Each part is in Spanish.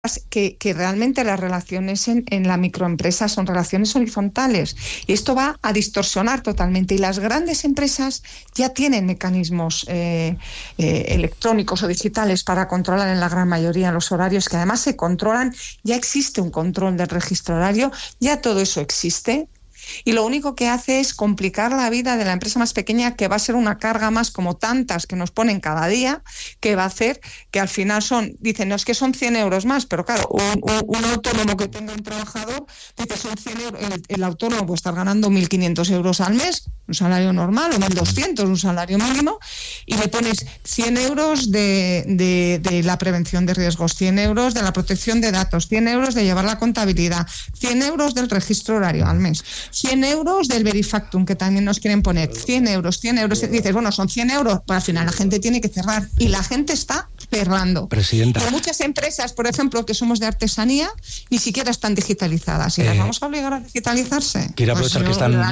que realmente las relaciones en la microempresa son relaciones horizontales y esto va a distorsionar totalmente, y las grandes empresas ya tienen mecanismos electrónicos o digitales para controlar en la gran mayoría los horarios, que además se controlan, ya existe un control del registro horario, ya todo eso existe. Y lo único que hace es complicar la vida de la empresa más pequeña, que va a ser una carga más, como tantas que nos ponen cada día, que va a hacer que al final dicen, no, es que son 100 euros más, pero claro, un autónomo que tenga un trabajador, dice, son 100 euros, el autónomo puede estar ganando 1.500 euros al mes, un salario normal, o 1.200, un salario mínimo, y le pones 100 euros de la prevención de riesgos, 100 euros de la protección de datos, 100 euros de llevar la contabilidad, 100 euros del registro horario al mes, 100 euros del Verifactum, que también nos quieren poner, 100 euros, y dices, bueno, son 100 euros, pues al final la gente tiene que cerrar, y la gente está cerrando. Presidenta. Y muchas empresas, por ejemplo, que somos de artesanía, ni siquiera están digitalizadas, y las vamos a obligar a digitalizarse. Quiero aprovechar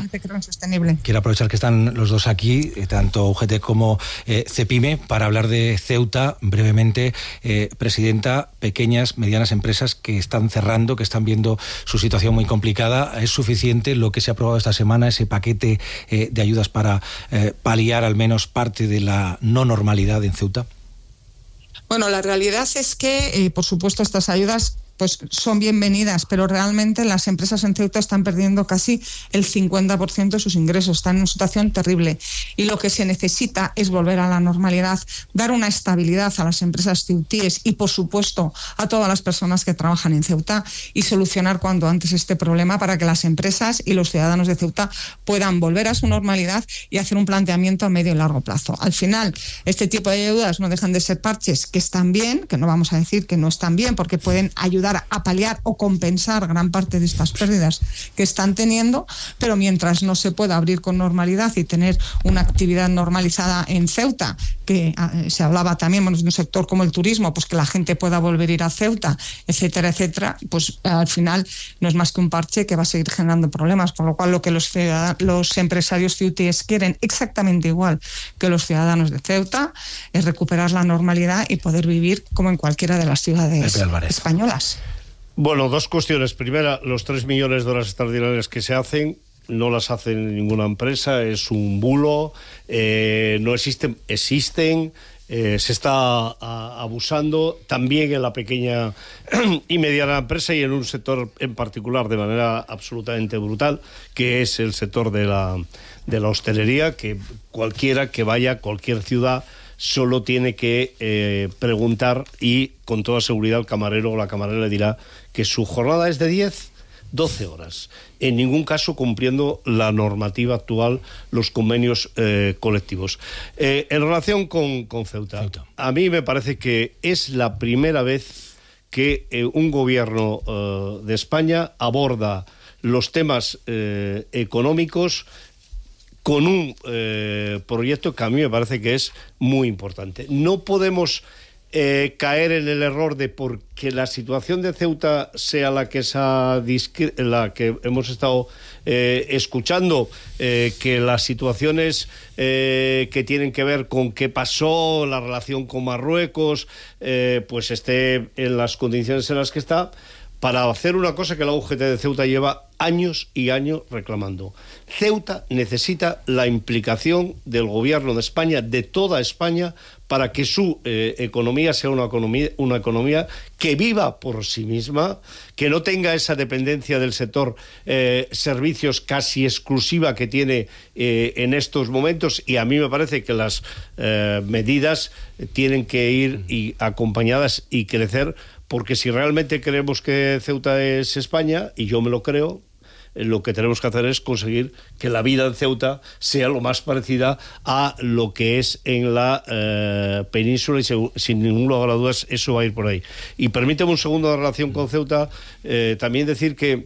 que están los dos aquí, tanto UGT como Cepime, para hablar de Ceuta brevemente. Presidenta, pequeñas, medianas empresas que están cerrando, que están viendo su situación muy complicada. ¿Es suficiente lo que se ha aprobado esta semana, ese paquete de ayudas para paliar al menos parte de la no normalidad en Ceuta? Bueno, la realidad es que, por supuesto, estas ayudas pues son bienvenidas, pero realmente las empresas en Ceuta están perdiendo casi el 50% de sus ingresos, están en una situación terrible, y lo que se necesita es volver a la normalidad, dar una estabilidad a las empresas ceutíes y, por supuesto, a todas las personas que trabajan en Ceuta, y solucionar cuanto antes este problema para que las empresas y los ciudadanos de Ceuta puedan volver a su normalidad y hacer un planteamiento a medio y largo plazo. Al final, este tipo de ayudas no dejan de ser parches que están bien, que no vamos a decir que no están bien, porque pueden ayudar a paliar o compensar gran parte de estas pérdidas que están teniendo, pero mientras no se pueda abrir con normalidad y tener una actividad normalizada en Ceuta, que se hablaba también, bueno, de un sector como el turismo, pues que la gente pueda volver a ir a Ceuta, etcétera, etcétera, pues al final no es más que un parche que va a seguir generando problemas, por lo cual lo que los empresarios ceutíes quieren, exactamente igual que los ciudadanos de Ceuta, es recuperar la normalidad y poder vivir como en cualquiera de las ciudades españolas. Bueno, dos cuestiones. Primera, los 3 millones de horas extraordinarias que se hacen, no las hace ninguna empresa, es un bulo, no existen, se está abusando también en la pequeña y mediana empresa, y en un sector en particular de manera absolutamente brutal, que es el sector de la hostelería, que cualquiera que vaya a cualquier ciudad solo tiene que preguntar, y con toda seguridad el camarero o la camarera le dirá que su jornada es de 10-12 horas, en ningún caso cumpliendo la normativa actual, los convenios colectivos. En relación con Ceuta, a mí me parece que es la primera vez que un gobierno de España aborda los temas económicos con un proyecto que a mí me parece que es muy importante. No podemos caer en el error de, porque la situación de Ceuta sea la que hemos estado escuchando, que las situaciones que tienen que ver con qué pasó, la relación con Marruecos, pues esté en las condiciones en las que está, para hacer una cosa que la UGT de Ceuta lleva años y años reclamando. Ceuta necesita la implicación del gobierno de España, de toda España, para que su economía sea una economía que viva por sí misma, que no tenga esa dependencia del sector servicios casi exclusiva que tiene en estos momentos, y a mí me parece que las medidas tienen que ir acompañadas y crecer, porque si realmente creemos que Ceuta es España, y yo me lo creo, lo que tenemos que hacer es conseguir que la vida en Ceuta sea lo más parecida a lo que es en la península, y sin ningún lugar a dudas eso va a ir por ahí. Y permíteme un segundo de relación con Ceuta, también decir que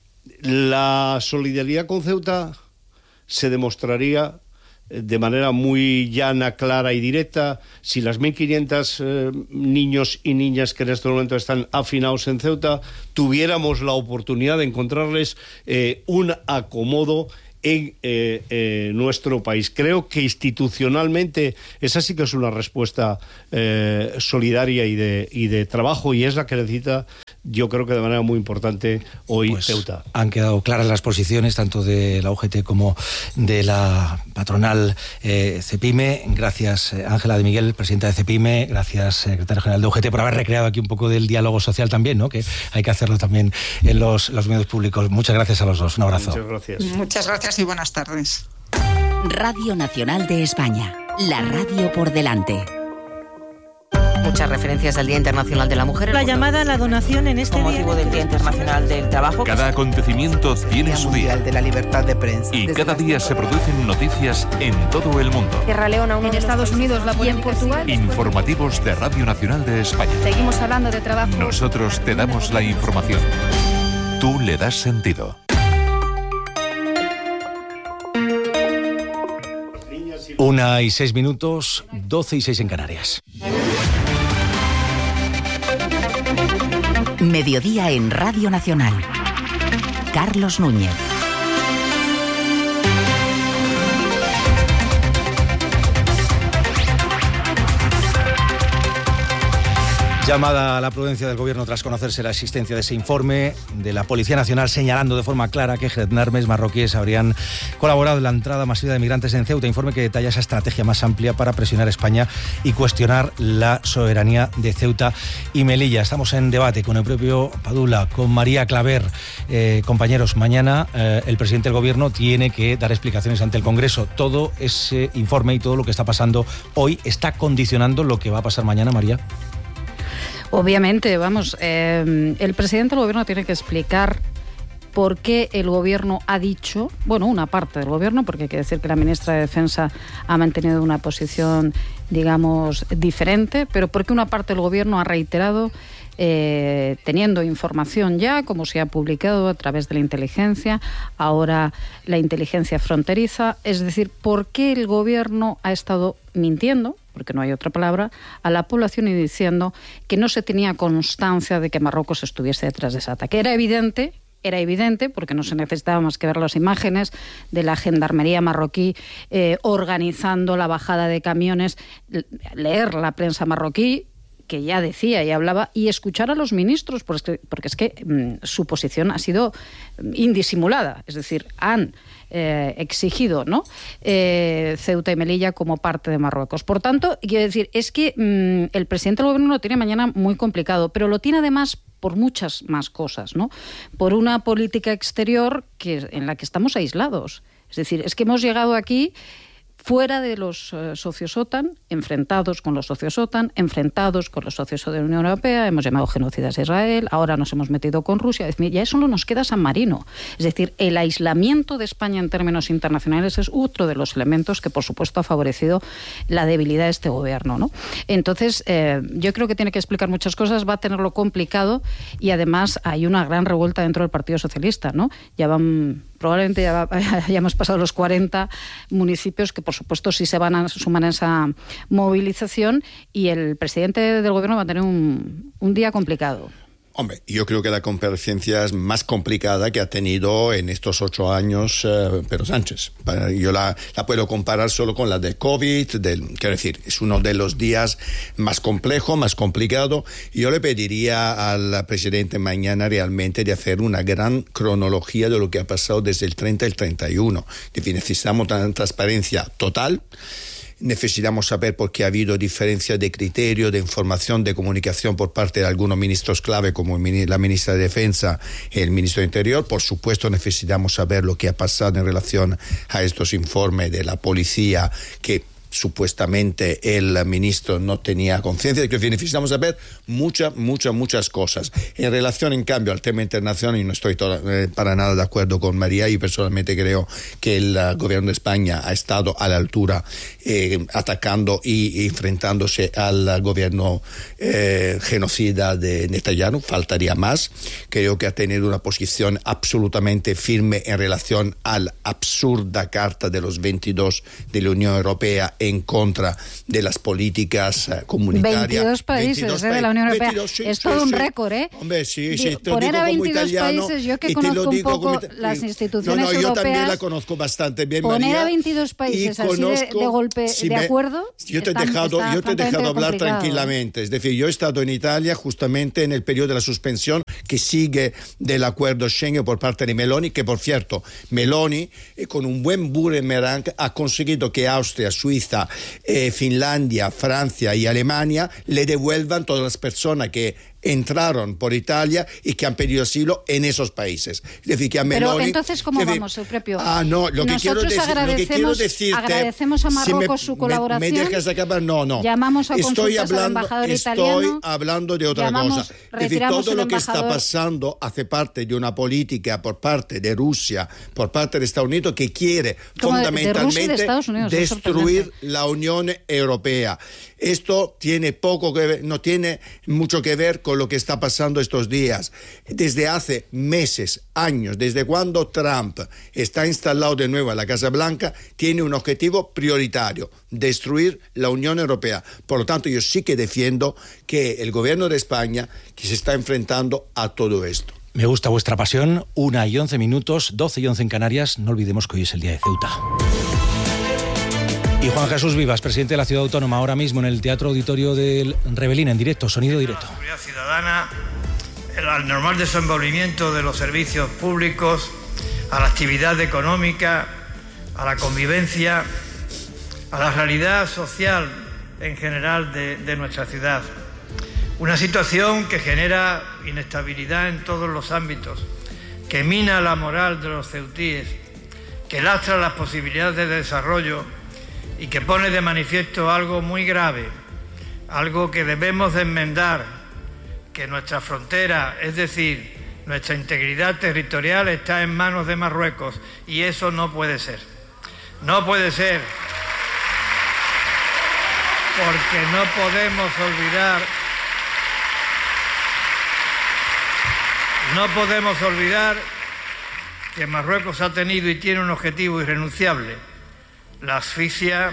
la solidaridad con Ceuta se demostraría de manera muy llana, clara y directa si las 1.500 niños y niñas que en este momento están hacinados en Ceuta tuviéramos la oportunidad de encontrarles un acomodo en nuestro país. Creo que institucionalmente esa sí que es una respuesta solidaria y de trabajo, y es la que necesita, yo creo que de manera muy importante hoy, pues, Ceuta. Han quedado claras las posiciones tanto de la UGT como de la patronal CEPIME. Gracias, Ángela de Miguel, presidenta de CEPIME. Gracias, secretario general de UGT, por haber recreado aquí un poco del diálogo social también, ¿no? Que hay que hacerlo también en los medios públicos. Muchas gracias a los dos. Un abrazo. Muchas gracias. Muchas gracias y buenas tardes. Radio Nacional de España. La radio por delante. Muchas referencias al Día Internacional de la Mujer. La llamada a la donación en este con motivo del Día Internacional del Trabajo. Cada acontecimiento tiene su día. De la libertad de prensa. Y cada día se producen noticias en todo el mundo. Sierra Leona, en Estados Unidos, la política en Portugal. Informativos de Radio Nacional de España. Seguimos hablando de trabajo. Nosotros te damos la información. Tú le das sentido. 1:06, 12:06 en Canarias. Mediodía en Radio Nacional. Carlos Núñez. Llamada a la prudencia del Gobierno tras conocerse la existencia de ese informe de la Policía Nacional señalando de forma clara que gendarmes marroquíes habrían colaborado en la entrada masiva de migrantes en Ceuta. Informe que detalla esa estrategia más amplia para presionar a España y cuestionar la soberanía de Ceuta y Melilla. Estamos en debate con el propio Padula, con María Claver. Compañeros, mañana el presidente del Gobierno tiene que dar explicaciones ante el Congreso. Todo ese informe y todo lo que está pasando hoy está condicionando lo que va a pasar mañana, María. Obviamente, vamos, el presidente del Gobierno tiene que explicar por qué el Gobierno ha dicho, bueno, una parte del Gobierno, porque hay que decir que la ministra de Defensa ha mantenido una posición, digamos, diferente, pero por qué una parte del Gobierno ha reiterado, teniendo información ya, como se ha publicado a través de la inteligencia, ahora la inteligencia fronteriza, es decir, por qué el Gobierno ha estado mintiendo, porque no hay otra palabra, a la población y diciendo que no se tenía constancia de que Marruecos estuviese detrás de ese ataque. Era evidente, porque no se necesitaba más que ver las imágenes de la gendarmería marroquí organizando la bajada de camiones, leer la prensa marroquí, que ya decía y hablaba, y escuchar a los ministros, porque es que su posición ha sido indisimulada, es decir, han exigido, ¿no?, Ceuta y Melilla como parte de Marruecos. Por tanto, quiero decir, es que el presidente del Gobierno lo tiene mañana muy complicado, pero lo tiene además por muchas más cosas, ¿no? Por una política exterior en la que estamos aislados. Es decir, es que hemos llegado aquí fuera de los socios OTAN, enfrentados con los socios OTAN, enfrentados con los socios de la Unión Europea, hemos llamado genocidas a Israel, ahora nos hemos metido con Rusia, es decir, ya solo nos queda San Marino. Es decir, el aislamiento de España en términos internacionales es otro de los elementos que, por supuesto, ha favorecido la debilidad de este gobierno, ¿no? Entonces, yo creo que tiene que explicar muchas cosas, va a tenerlo complicado y además hay una gran revuelta dentro del Partido Socialista, ¿no? Probablemente ya hayamos pasado los 40 municipios que, por supuesto, sí se van a sumar a esa movilización y el presidente del Gobierno va a tener un día complicado. Hombre, yo creo que la comparecencia es más complicada que ha tenido en estos 8 años Pedro Sánchez. Yo la puedo comparar solo con la de COVID, quiero decir, es uno de los días más complejo, más complicado. Yo le pediría al presidente mañana realmente de hacer una gran cronología de lo que ha pasado desde el 30 al 31. Es decir, necesitamos una transparencia total. Necesitamos saber por qué ha habido diferencia de criterio, de información, de comunicación por parte de algunos ministros clave como la ministra de Defensa y el ministro de Interior. Por supuesto, necesitamos saber lo que ha pasado en relación a estos informes de la policía que supuestamente el ministro no tenía conciencia de que necesitamos saber muchas cosas. En relación, en cambio, al tema internacional, y no estoy para nada de acuerdo con María, y personalmente creo que el gobierno de España ha estado a la altura atacando y enfrentándose al gobierno genocida de Netanyahu. Faltaría más. Creo que ha tenido una posición absolutamente firme en relación a la absurda Carta de los 22 de la Unión Europea en contra de las políticas comunitarias. 22 países de la Unión Europea. Es todo un récord, ¿eh? Hombre, sí, poner a 22 italiano, países, yo que conozco un poco las instituciones europeas. Yo también la conozco bastante bien, poner María, a 22 países así de golpe, de acuerdo. Yo te he dejado hablar tranquilamente. Es decir, yo he estado en Italia justamente en el periodo de la suspensión que sigue del acuerdo Schengen por parte de Meloni, que por cierto, Meloni con un buen boomerang ha conseguido que Austria, Suiza, Finlandia, Francia y Alemania le devuelvan todas las personas que entraron por Italia y que han pedido asilo en esos países. Es decir, que a Meloni... Pero entonces, ¿cómo vamos, Eupropio? No, lo que quiero decirte... Agradecemos a Marruecos su colaboración. ¿Me dejas acabar? No. Llamamos a consultas al embajador italiano. Estoy hablando de otra cosa. Es decir, todo lo que está pasando hace parte de una política por parte de Rusia, por parte de Estados Unidos, que quiere fundamentalmente destruir la Unión Europea. Esto tiene poco que ver, no tiene mucho que ver con lo que está pasando estos días. Desde hace meses, años, desde cuando Trump está instalado de nuevo en la Casa Blanca, tiene un objetivo prioritario: destruir la Unión Europea. Por lo tanto, yo sí que defiendo que el gobierno de España que se está enfrentando a todo esto. Me gusta vuestra pasión. 1:11, 12:11 en Canarias. No olvidemos que hoy es el día de Ceuta. Y Juan Jesús Vivas, presidente de la Ciudad Autónoma, ahora mismo en el Teatro Auditorio del Rebelín, en directo, sonido directo. La seguridad ciudadana, al normal desenvolvimiento de los servicios públicos, a la actividad económica, a la convivencia, a la realidad social en general de nuestra ciudad. Una situación que genera inestabilidad en todos los ámbitos, que mina la moral de los ceutíes, que lastra las posibilidades de desarrollo y que pone de manifiesto algo muy grave, algo que debemos de enmendar, que nuestra frontera, es decir, nuestra integridad territorial está en manos de Marruecos, y eso no puede ser. No puede ser, porque no podemos olvidar que Marruecos ha tenido y tiene un objetivo irrenunciable: la asfixia,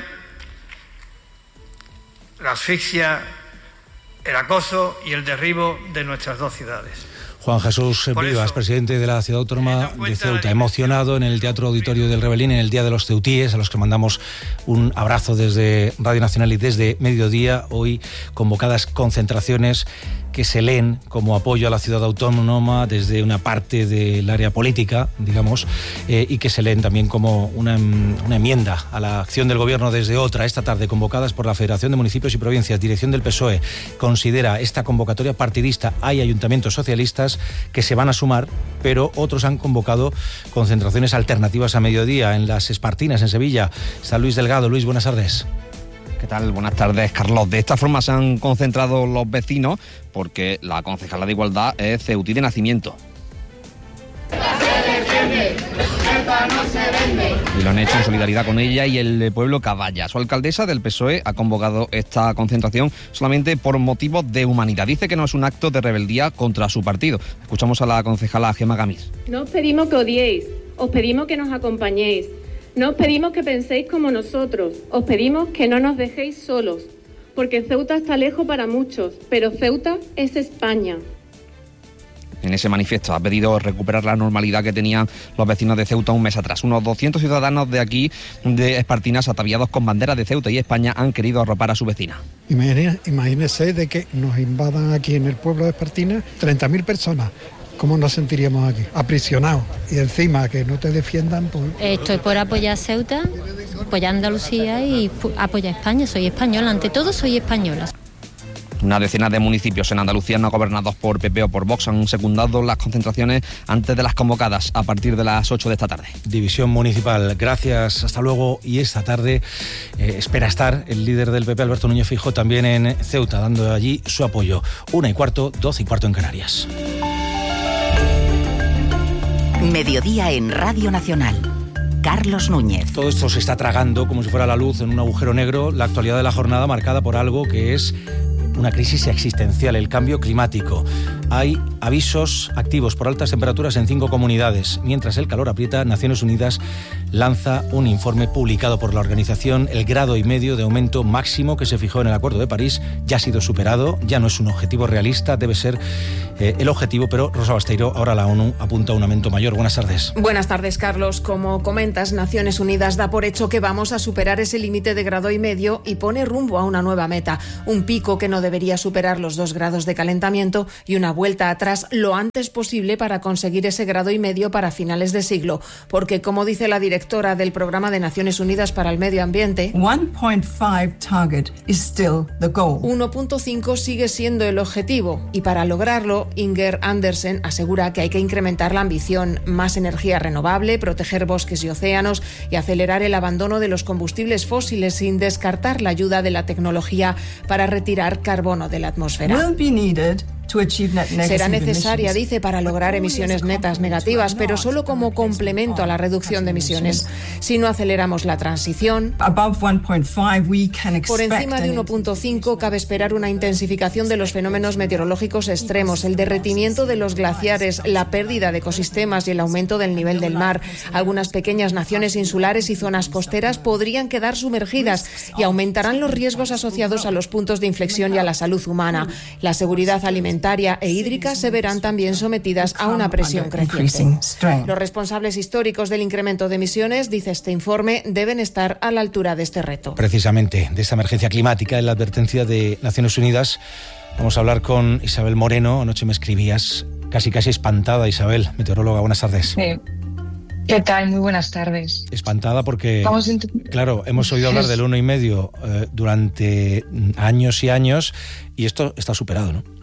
el acoso y el derribo de nuestras dos ciudades. Juan Jesús Vivas, presidente de la Ciudad Autónoma de Ceuta, emocionado en el Teatro Auditorio del Rebelín en el Día de los Ceutíes, a los que mandamos un abrazo desde Radio Nacional y desde Mediodía. Hoy convocadas concentraciones que se leen como apoyo a la Ciudad Autónoma desde una parte del área política, digamos, y que se leen también como una enmienda a la acción del Gobierno desde otra. Esta tarde, convocadas por la Federación de Municipios y Provincias, dirección del PSOE, considera esta convocatoria partidista. Hay ayuntamientos socialistas que se van a sumar, pero otros han convocado concentraciones alternativas a mediodía. En las Espartinas, en Sevilla, está Luis Delgado. Luis, buenas tardes. ¿Qué tal? Buenas tardes, Carlos. De esta forma se han concentrado los vecinos porque la concejala de Igualdad es ceutí de nacimiento. Y lo han hecho en solidaridad con ella y el pueblo Caballa. Su alcaldesa del PSOE ha convocado esta concentración solamente por motivos de humanidad. Dice que no es un acto de rebeldía contra su partido. Escuchamos a la concejala Gemma Gamis. No os pedimos que odiéis, os pedimos que nos acompañéis. No os pedimos que penséis como nosotros, os pedimos que no nos dejéis solos, porque Ceuta está lejos para muchos, pero Ceuta es España. En ese manifiesto ha pedido recuperar la normalidad que tenían los vecinos de Ceuta un mes atrás. Unos 200 ciudadanos de aquí, de Espartinas, ataviados con banderas de Ceuta y España, han querido arropar a su vecina. Imagínese de que nos invadan aquí en el pueblo de Espartinas 30.000 personas. ¿Cómo nos sentiríamos aquí? Aprisionados. Y encima que no te defiendan, pues... Estoy por apoyar a Ceuta, apoyar a Andalucía y apoyar a España. Soy española, ante todo soy española. Una decena de municipios en Andalucía no gobernados por PP o por Vox han secundado las concentraciones antes de las convocadas a partir de las 8 de esta tarde. División municipal, gracias, hasta luego. Y esta tarde espera estar el líder del PP, Alberto Núñez Feijóo, también en Ceuta, dando allí su apoyo. 1:15, 12:15 en Canarias. Mediodía en Radio Nacional. Carlos Núñez. Todo esto se está tragando como si fuera la luz en un agujero negro. La actualidad de la jornada marcada por algo que es una crisis existencial, el cambio climático. Hay avisos activos por altas temperaturas en 5 comunidades. Mientras el calor aprieta, Naciones Unidas lanza un informe publicado por la organización. El 1,5 grado de aumento máximo que se fijó en el Acuerdo de París ya ha sido superado, ya no es un objetivo realista, debe ser el objetivo, pero Rosa Basteiro, ahora la ONU apunta a un aumento mayor. Buenas tardes. Buenas tardes, Carlos. Como comentas, Naciones Unidas da por hecho que vamos a superar ese límite de 1,5 grados y pone rumbo a una nueva meta, un pico que no debería superar los 2 grados de calentamiento y una vuelta atrás lo antes posible para conseguir ese 1,5 grados para finales de siglo, porque como dice la directora del Programa de Naciones Unidas para el Medio Ambiente, 1.5 target is still the goal. 1.5 sigue siendo el objetivo y para lograrlo, Inger Andersen asegura que hay que incrementar la ambición, más energía renovable, proteger bosques y océanos y acelerar el abandono de los combustibles fósiles sin descartar la ayuda de la tecnología para retirar carbono de la atmósfera. Será necesaria, dice, para lograr emisiones netas negativas, pero solo como complemento a la reducción de emisiones. Si no aceleramos la transición, por encima de 1.5 cabe esperar una intensificación de los fenómenos meteorológicos extremos, el derretimiento de los glaciares, la pérdida de ecosistemas y el aumento del nivel del mar. Algunas pequeñas naciones insulares y zonas costeras podrían quedar sumergidas y aumentarán los riesgos asociados a los puntos de inflexión y a la salud humana. La seguridad alimentaria e hídrica se verán también sometidas a una presión creciente. Los responsables históricos del incremento de emisiones, dice este informe, deben estar a la altura de este reto. Precisamente de esta emergencia climática, en la advertencia de Naciones Unidas, vamos a hablar con Isabel Moreno. Anoche me escribías casi espantada, Isabel, meteoróloga. Buenas tardes. Sí. ¿Qué tal? Muy buenas tardes. Espantada porque, claro, hemos oído hablar del 1,5 durante años y años y esto está superado, ¿no?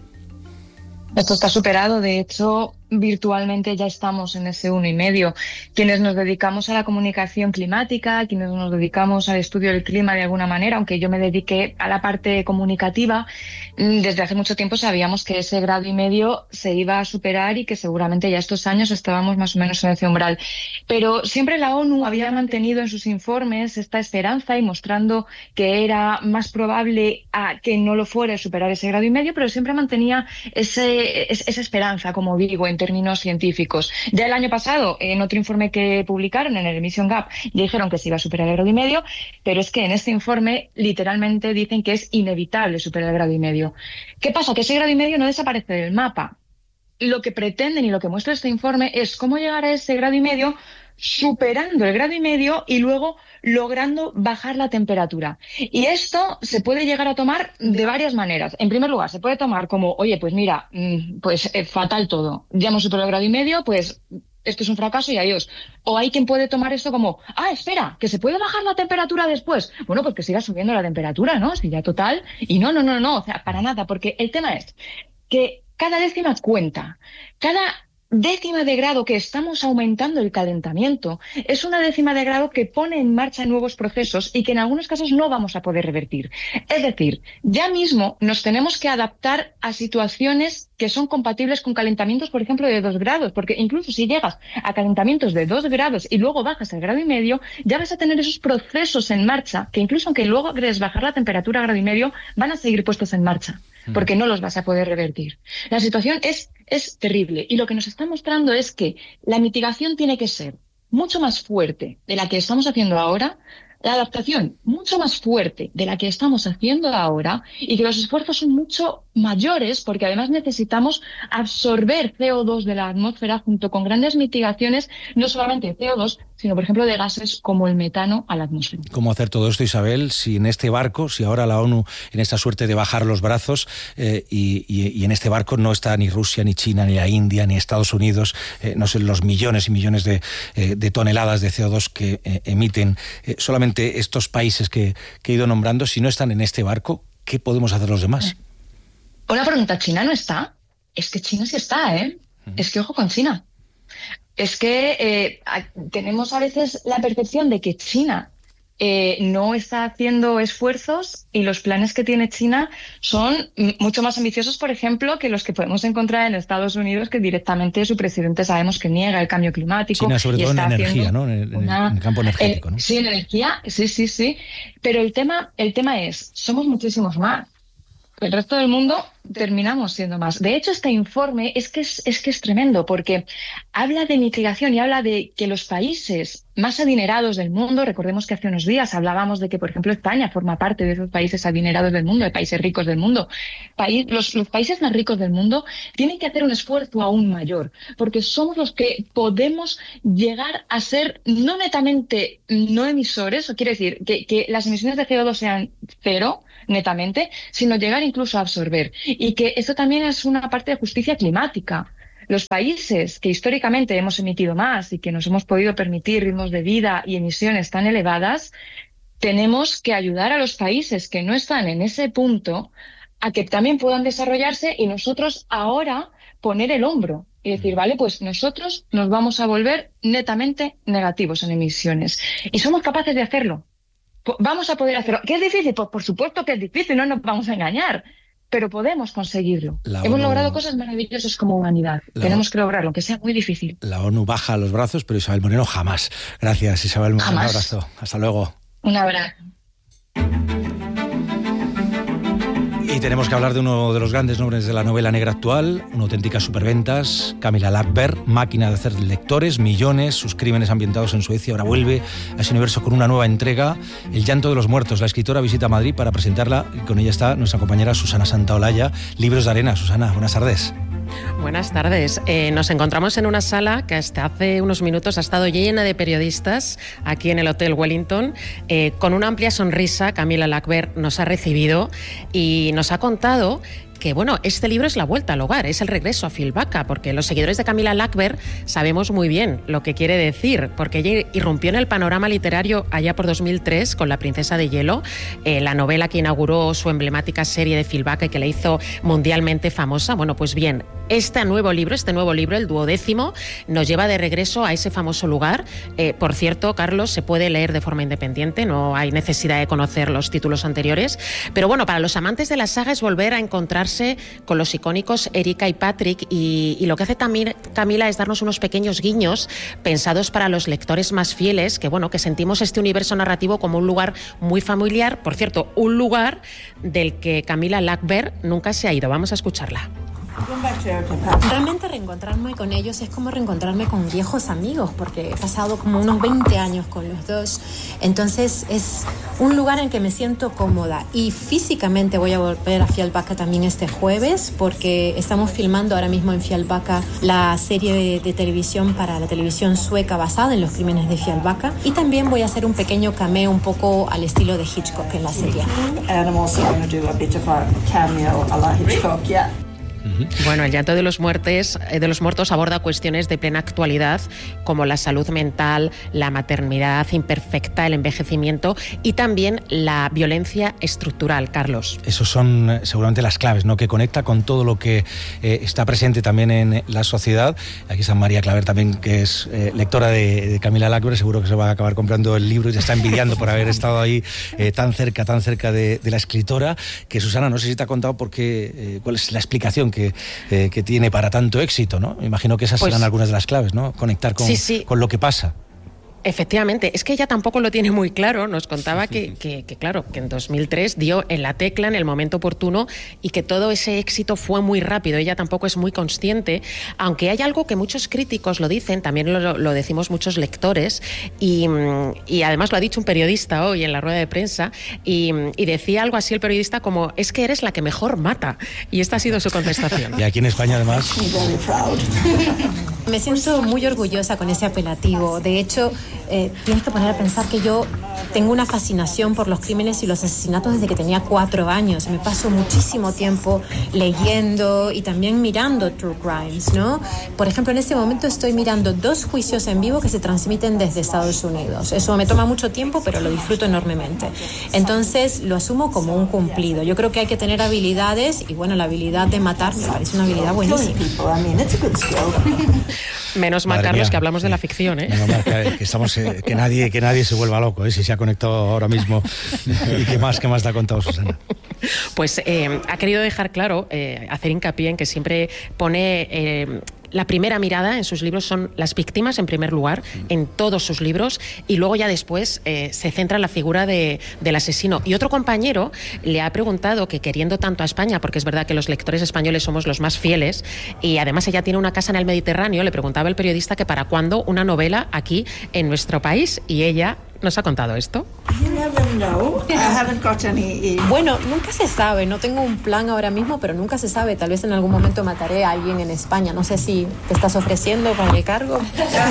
Esto está superado, de hecho, virtualmente ya estamos en ese 1,5. Quienes nos dedicamos a la comunicación climática, quienes nos dedicamos al estudio del clima de alguna manera, aunque yo me dediqué a la parte comunicativa, desde hace mucho tiempo sabíamos que ese 1,5 grados se iba a superar y que seguramente ya estos años estábamos más o menos en ese umbral. Pero siempre la ONU había mantenido en sus informes esta esperanza y mostrando que era más probable que no lo fuera superar ese 1,5 grados, pero siempre mantenía esa esperanza, como digo, en términos científicos. Ya el año pasado, en otro informe que publicaron en el Emission Gap, ya dijeron que se iba a superar el 1,5 grados, pero es que en este informe literalmente dicen que es inevitable superar el 1,5 grados. ¿Qué pasa? Que ese 1,5 grados no desaparece del mapa. Lo que pretenden y lo que muestra este informe es cómo llegar a ese 1,5 grados superando el 1,5 grados y luego logrando bajar la temperatura. Y esto se puede llegar a tomar de varias maneras. En primer lugar, se puede tomar como, oye, pues mira, fatal todo. Ya hemos superado el 1,5 grados, pues esto es un fracaso y adiós. O hay quien puede tomar esto como, espera, que se puede bajar la temperatura después. Bueno, pues que siga subiendo la temperatura, ¿no? Si ya total. Y no, o sea, para nada, porque el tema es que cada décima cuenta. Cada décima de grado que estamos aumentando el calentamiento es una décima de grado que pone en marcha nuevos procesos y que en algunos casos no vamos a poder revertir. Es decir, ya mismo nos tenemos que adaptar a situaciones que son compatibles con calentamientos, por ejemplo, de 2 grados, porque incluso si llegas a calentamientos de 2 grados y luego bajas al 1,5 grados, ya vas a tener esos procesos en marcha que incluso aunque luego quieres bajar la temperatura a 1,5 grados, van a seguir puestos en marcha, porque no los vas a poder revertir. La situación es terrible y lo que nos está mostrando es que la mitigación tiene que ser mucho más fuerte de la que estamos haciendo ahora, la adaptación mucho más fuerte de la que estamos haciendo ahora y que los esfuerzos son mucho mayores porque además necesitamos absorber CO2 de la atmósfera junto con grandes mitigaciones, no solamente de CO2, sino por ejemplo de gases como el metano a la atmósfera. ¿Cómo hacer todo esto, Isabel, si en este barco, si ahora la ONU en esta suerte de bajar los brazos y en este barco no está ni Rusia, ni China, ni la India, ni Estados Unidos, no sé, los millones y millones de toneladas de CO2 que emiten solamente estos países que he ido nombrando, si no están en este barco, ¿qué podemos hacer los demás? Una pregunta, ¿China no está? Es que China sí está, ¿eh? Es que ojo con China. Es que tenemos a veces la percepción de que China no está haciendo esfuerzos y los planes que tiene China son mucho más ambiciosos, por ejemplo, que los que podemos encontrar en Estados Unidos, que directamente su presidente sabemos que niega el cambio climático. China, sobre todo en energía, ¿no? En el campo energético, ¿no? Sí, en energía, sí. Pero el tema es, somos muchísimos más. el resto del mundo terminamos siendo más. De hecho, este informe es que es tremendo, porque habla de mitigación y habla de que los países más adinerados del mundo, recordemos que hace unos días hablábamos de que, por ejemplo, España forma parte de esos países adinerados del mundo, de países ricos del mundo. Los países más ricos del mundo tienen que hacer un esfuerzo aún mayor, porque somos los que podemos llegar a ser no netamente no emisores, o quiere decir que las emisiones de CO2 sean cero, netamente, sino llegar incluso a absorber. Y que esto también es una parte de justicia climática. Los países que históricamente hemos emitido más y que nos hemos podido permitir ritmos de vida y emisiones tan elevadas, tenemos que ayudar a los países que no están en ese punto a que también puedan desarrollarse y nosotros ahora poner el hombro y decir, vale, pues nosotros nos vamos a volver netamente negativos en emisiones. Y somos capaces de hacerlo. Vamos a poder hacerlo. ¿Qué es difícil? Pues por supuesto que es difícil, no nos vamos a engañar, pero podemos conseguirlo. Hemos logrado cosas maravillosas como humanidad. Tenemos que lograrlo, aunque sea muy difícil. La ONU baja los brazos, pero Isabel Moreno jamás. Gracias, Isabel Moreno. Jamás. Un abrazo. Hasta luego. Un abrazo. Y tenemos que hablar de uno de los grandes nombres de la novela negra actual, una auténtica superventas, Camilla Läckberg, máquina de hacer lectores, millones, sus crímenes ambientados en Suecia. Ahora vuelve a ese universo con una nueva entrega, El llanto de los muertos. La escritora visita Madrid para presentarla y con ella está nuestra compañera Susana Santaolalla. Libros de Arena. Susana, buenas tardes. Buenas tardes. Nos encontramos en una sala que hasta hace unos minutos ha estado llena de periodistas aquí en el Hotel Wellington. Con una amplia sonrisa, Camilla Läckberg nos ha recibido y nos ha contado que, bueno, este libro es la vuelta al hogar, es el regreso a Fjällbacka, porque los seguidores de Camilla Läckberg sabemos muy bien lo que quiere decir, porque ella irrumpió en el panorama literario allá por 2003 con La princesa de hielo, la novela que inauguró su emblemática serie de Fjällbacka y que la hizo mundialmente famosa. Bueno, pues bien, este nuevo libro, el 12º, nos lleva de regreso a ese famoso lugar. Por cierto, Carlos, se puede leer de forma independiente, no hay necesidad de conocer los títulos anteriores, pero bueno, para los amantes de la saga es volver a encontrarse con los icónicos Erika y Patrick, y lo que hace también Camila es darnos unos pequeños guiños pensados para los lectores más fieles, que bueno, que sentimos este universo narrativo como un lugar muy familiar. Por cierto, un lugar del que Camilla Läckberg nunca se ha ido. Vamos a escucharla. Realmente reencontrarme con ellos es como reencontrarme con viejos amigos, porque he pasado como unos 20 años con los dos. Entonces es un lugar en que me siento cómoda, y físicamente voy a volver a Fjällbacka también este jueves, porque estamos filmando ahora mismo en Fjällbacka la serie de televisión para la televisión sueca basada en los crímenes de Fjällbacka, y también voy a hacer un pequeño cameo un poco al estilo de Hitchcock en la serie. Bueno, El llanto de los muertos aborda cuestiones de plena actualidad como la salud mental, la maternidad imperfecta, el envejecimiento y también la violencia estructural, Carlos. Esos son seguramente las claves, ¿no?, que conecta con todo lo que está presente también en la sociedad. Aquí está María Claver también, que es lectora de Camilla Läckberg. Seguro que se va a acabar comprando el libro y te está envidiando por haber estado ahí tan cerca de la escritora. Que Susana, no sé si te ha contado cuál es la explicación que tiene para tanto éxito, ¿no? Me imagino que esas serán algunas de las claves, ¿no? Conectar con lo que pasa. Efectivamente, es que ella tampoco lo tiene muy claro. Nos contaba que en 2003 dio en la tecla en el momento oportuno y que todo ese éxito fue muy rápido. Ella tampoco es muy consciente, aunque hay algo que muchos críticos lo dicen, también lo decimos muchos lectores, y además lo ha dicho un periodista hoy en la rueda de prensa, y decía algo así el periodista como: es que eres la que mejor mata. Y esta ha sido su contestación. Y aquí en España, además... Me siento muy orgullosa con ese apelativo. De hecho, tienes que poner a pensar que yo tengo una fascinación por los crímenes y los asesinatos desde que tenía 4 años. Me paso muchísimo tiempo leyendo y también mirando true crimes, ¿no? Por ejemplo, en este momento estoy mirando 2 juicios en vivo que se transmiten desde Estados Unidos. Eso me toma mucho tiempo, pero lo disfruto enormemente. Entonces, lo asumo como un cumplido. Yo creo que hay que tener habilidades, y bueno, la habilidad de matar me parece una habilidad buenísima. Menos mal, Carlos, mía, que hablamos de la ficción, ¿eh? Menos mal que estamos, que nadie se vuelva loco, ¿eh? Si se ha conectado ahora mismo. ¿Y qué más te ha contado Susana? Pues ha querido dejar claro, hacer hincapié en que siempre pone la primera mirada en sus libros son las víctimas, en primer lugar, en todos sus libros, y luego ya después se centra en la figura del asesino. Y otro compañero le ha preguntado que, queriendo tanto a España, porque es verdad que los lectores españoles somos los más fieles, y además ella tiene una casa en el Mediterráneo, le preguntaba el periodista que para cuándo una novela aquí en nuestro país, y ella nos ha contado esto. Bueno, nunca se sabe, no tengo un plan ahora mismo, pero nunca se sabe, tal vez en algún momento mataré a alguien en España, no sé si te estás ofreciendo para el cargo.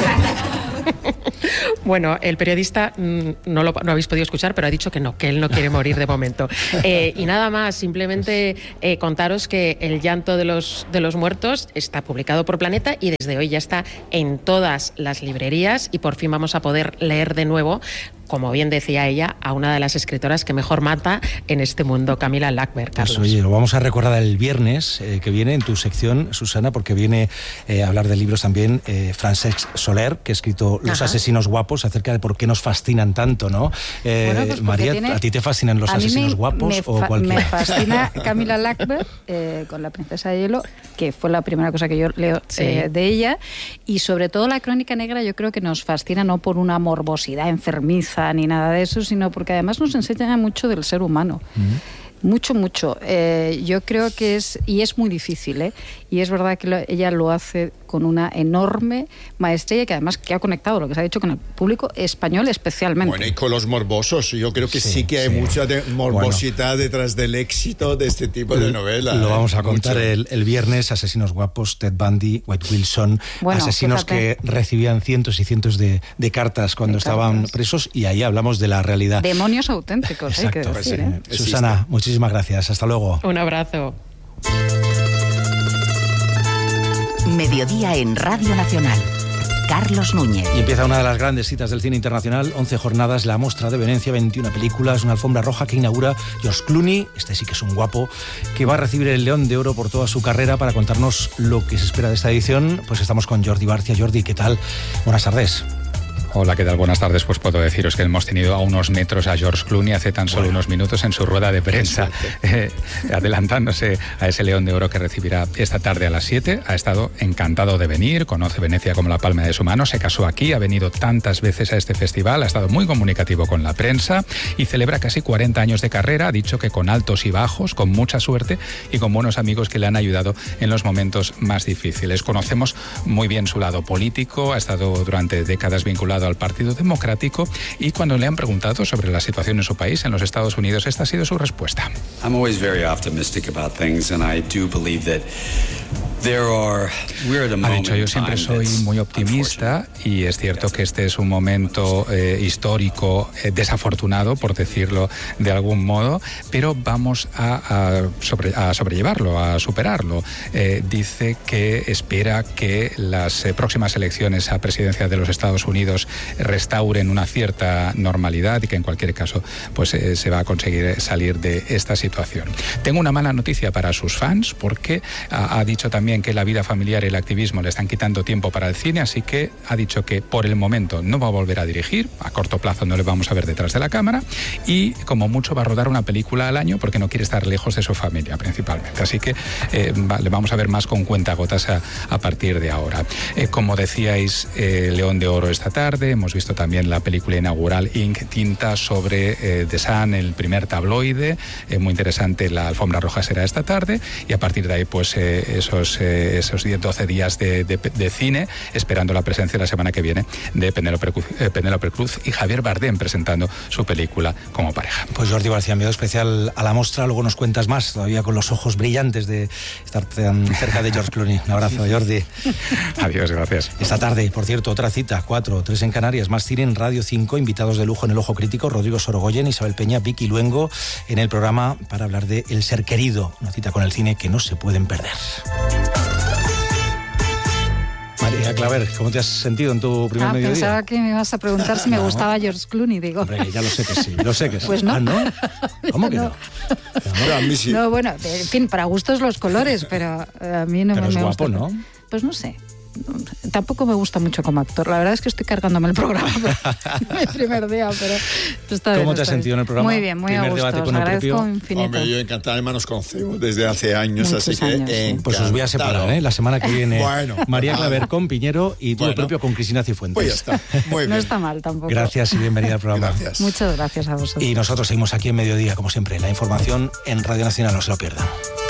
Bueno, el periodista no habéis podido escuchar, pero ha dicho que no, que él no quiere morir de momento. Y nada más, simplemente contaros que El llanto de los muertos está publicado por Planeta y desde hoy ya está en todas las librerías y por fin vamos a poder leer de nuevo, como bien decía ella, a una de las escritoras que mejor mata en este mundo, Camila Lackberg. Pues oye, lo vamos a recordar el viernes que viene en tu sección, Susana, porque viene a hablar de libros también Francesc Soler, que ha escrito Los asesinos guapos, acerca de por qué nos fascinan tanto, ¿no? Bueno, pues María, ¿a ti te fascinan los asesinos guapos o cualquiera? Me fascina Camila Lackberg con La princesa de hielo, que fue la primera cosa que yo leo de ella, y sobre todo la crónica negra yo creo que nos fascina no por una morbosidad enfermiza ni nada de eso, sino porque además nos enseña mucho del ser humano. Mucho. Yo creo que es muy difícil, y es verdad que ella lo hace con una enorme maestría, que además que ha conectado lo que se ha dicho con el público español especialmente. Bueno, y con los morbosos, yo creo que sí que hay mucha morbosidad detrás del éxito de este tipo de novela. Lo vamos a contar el viernes, Asesinos guapos, Ted Bundy, White Wilson, asesinos que recibían cientos y cientos de cartas cuando estaban presos, y ahí hablamos de la realidad. Demonios auténticos, hay que decir. Susana, muchísimas gracias, hasta luego. Un abrazo. Mediodía en Radio Nacional. Carlos Núñez. Y empieza una de las grandes citas del cine internacional, 11 jornadas, la Mostra de Venecia, 21 películas, una alfombra roja que inaugura George Clooney, este sí que es un guapo, que va a recibir el León de Oro por toda su carrera. Para contarnos lo que se espera de esta edición, pues estamos con Jordi Barcia. Jordi, ¿qué tal? Buenas tardes. Hola, ¿qué tal? Buenas tardes. Pues puedo deciros que hemos tenido a unos metros a George Clooney hace tan solo unos minutos en su rueda de prensa, adelantándose a ese León de Oro que recibirá esta tarde a las 7. Ha estado encantado de venir, conoce Venecia como la palma de su mano, se casó aquí, ha venido tantas veces a este festival, ha estado muy comunicativo con la prensa y celebra casi 40 años de carrera. Ha dicho que con altos y bajos, con mucha suerte y con buenos amigos que le han ayudado en los momentos más difíciles. Conocemos muy bien su lado político, ha estado durante décadas vinculado al Partido Democrático, y cuando le han preguntado sobre la situación en su país, en los Estados Unidos, esta ha sido su respuesta. I'm always very optimistic about things, and I do believe that ha dicho, yo siempre soy muy optimista y es cierto que este es un momento histórico desafortunado, por decirlo de algún modo, pero vamos a sobrellevarlo, a superarlo. Dice que espera que las próximas elecciones a presidencia de los Estados Unidos restauren una cierta normalidad y que en cualquier caso pues se va a conseguir salir de esta situación. Tengo una mala noticia para sus fans, porque ha dicho también que la vida familiar y el activismo le están quitando tiempo para el cine, así que ha dicho que por el momento no va a volver a dirigir, a corto plazo no le vamos a ver detrás de la cámara, y como mucho va a rodar una película al año porque no quiere estar lejos de su familia principalmente, así que le vamos a ver más con cuentagotas a partir de ahora. Como decíais, León de Oro esta tarde, hemos visto también la película inaugural Ink, tinta, sobre The Sun, el primer tabloide, muy interesante. La alfombra roja será esta tarde y a partir de ahí pues esos 10-12 días de cine, esperando la presencia la semana que viene de Penélope Cruz y Javier Bardem presentando su película como pareja. Pues Jordi García, enviado especial a la Mostra, luego nos cuentas más, todavía con los ojos brillantes de estar tan cerca de George Clooney. Un abrazo, Jordi. Adiós, gracias. Esta tarde, por cierto, otra cita, 4-3 en Canarias, más cine en Radio 5, invitados de lujo en El Ojo Crítico, Rodrigo Sorogoyen, Isabel Peña, Vicky Luengo, en el programa para hablar de El Ser Querido, una cita con el cine que no se pueden perder. María Claver, ¿cómo te has sentido en tu primer mediodía? Pensaba que me ibas a preguntar si me gustaba George Clooney, digo. Hombre, ya lo sé que sí, lo sé que sí. Pues no. ¿Ah, no? ¿Cómo que no? A mí sí. No, bueno, en fin, para gustos los colores, pero a mí no pero me es gusta. guapo, ¿no? Pues no sé. tampoco me gusta mucho como actor. La verdad es que estoy cargándome el programa el primer día, pero está bien. ¿Cómo te has sentido en el programa? Muy bien, muy a gusto. Os agradezco infinito. Hombre, yo encantado, además nos conocemos desde hace años, muchos así años, que sí. Pues os voy a separar, ¿eh? La semana que viene María Claver con Piñero y tú propio con Cristina Cifuentes. Pues ya está, muy bien. No está mal tampoco. Gracias y bienvenida al programa. Gracias. Muchas gracias a vosotros. Y nosotros seguimos aquí en Mediodía, como siempre. La información en Radio Nacional, no se lo pierdan.